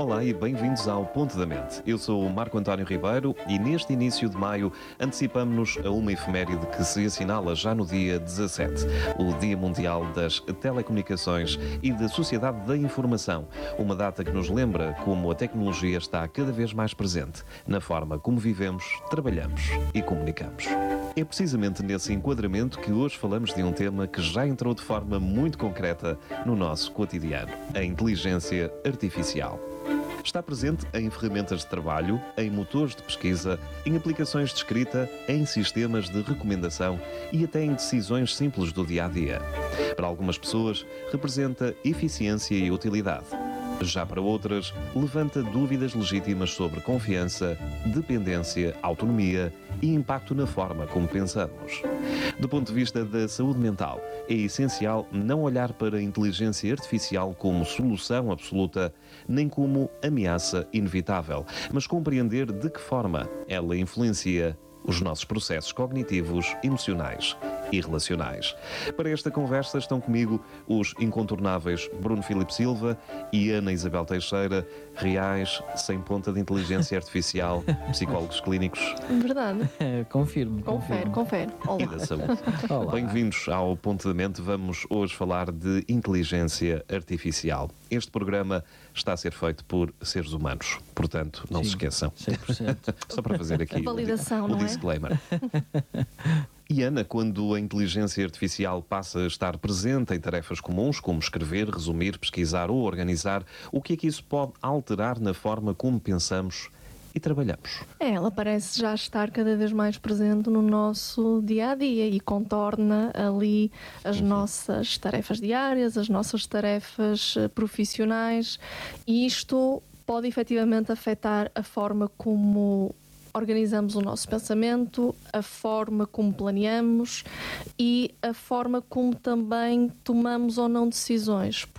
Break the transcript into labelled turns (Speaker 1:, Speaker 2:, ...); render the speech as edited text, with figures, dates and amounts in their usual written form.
Speaker 1: Olá e bem-vindos ao Ponto da Mente. Eu sou o Marco António Ribeiro e neste início de maio antecipamos-nos a uma efeméride que se assinala já no dia 17, o Dia Mundial das Telecomunicações e da Sociedade da Informação, uma data que nos lembra como a tecnologia está cada vez mais presente na forma como vivemos, trabalhamos e comunicamos. É precisamente nesse enquadramento que hoje falamos de um tema que já entrou de forma muito concreta no nosso cotidiano: a inteligência artificial. Está presente em ferramentas de trabalho, em motores de pesquisa, em aplicações de escrita, em sistemas de recomendação e até em decisões simples do dia-a-dia. Para algumas pessoas, representa eficiência e utilidade. Já para outras, levanta dúvidas legítimas sobre confiança, dependência, autonomia e impacto na forma como pensamos. Do ponto de vista da saúde mental, é essencial não olhar para a inteligência artificial como solução absoluta, nem como ameaça inevitável, mas compreender de que forma ela influencia os nossos processos cognitivos, emocionais e relacionais. Para esta conversa estão comigo os incontornáveis Bruno Filipe Silva e Ana Isabel Teixeira, reais, sem ponta de inteligência artificial, psicólogos clínicos.
Speaker 2: Verdade.
Speaker 3: Confirmo.
Speaker 2: Confere.
Speaker 1: E
Speaker 2: Olá.
Speaker 1: da saúde.
Speaker 3: Olá.
Speaker 1: Bem-vindos ao Ponto da Mente. Vamos hoje falar de inteligência artificial. Este programa está a ser feito por seres humanos, portanto, não se esqueçam.
Speaker 3: 100%.
Speaker 1: Só para fazer aqui
Speaker 2: Validação,
Speaker 1: o
Speaker 2: não é?
Speaker 1: disclaimer. E Ana, quando a inteligência artificial passa a estar presente em tarefas comuns, como escrever, resumir, pesquisar ou organizar, o que é que isso pode alterar na forma como pensamos e trabalhamos?
Speaker 2: Ela parece já estar cada vez mais presente no nosso dia-a-dia e contorna ali as nossas tarefas diárias, as nossas tarefas profissionais, e isto pode efetivamente afetar a forma como organizamos o nosso pensamento, a forma como planeamos e a forma como também tomamos ou não decisões.